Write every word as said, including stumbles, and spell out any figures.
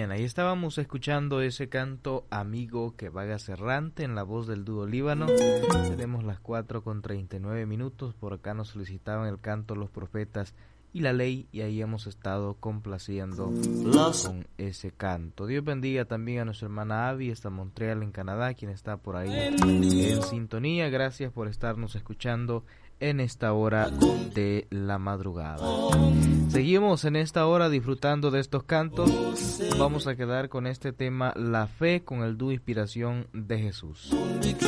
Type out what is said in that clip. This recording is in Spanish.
Bien, ahí estábamos escuchando ese canto Amigo que vaga errante en la voz del dúo Líbano. Tenemos las cuatro con treinta y nueve minutos. Por acá nos solicitaban el canto Los Profetas y la Ley, y ahí hemos estado complaciendo con ese canto. Dios bendiga también a nuestra hermana Abby, hasta Montreal en Canadá, quien está por ahí en sintonía. Gracias por estarnos escuchando en esta hora de la madrugada. Seguimos en esta hora disfrutando de estos cantos. Vamos a quedar con este tema La Fe, con el dúo Inspiración de Jesús.